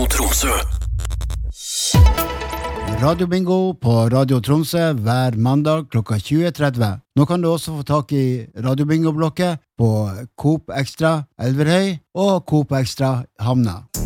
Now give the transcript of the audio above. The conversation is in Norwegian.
Radio Tromsø. Radio Bingo på Radio Tromsø hver mandag klokka 20.30. Nå kan du også få tak i Radio Bingo-blokket på Coop Extra Elverhøy og Coop Extra Hamna.